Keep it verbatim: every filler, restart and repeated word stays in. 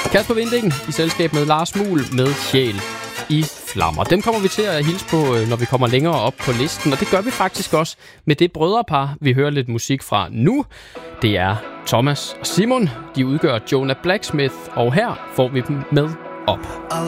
Kasper Winding i selskab med Lars Muhl med Sjæl i Flammer. Dem kommer vi til at hilse på, når vi kommer længere op på listen, og det gør vi faktisk også med det brødrepar, vi hører lidt musik fra nu. Det er Thomas og Simon. De udgør Jonah Blacksmith, og her får vi dem med op.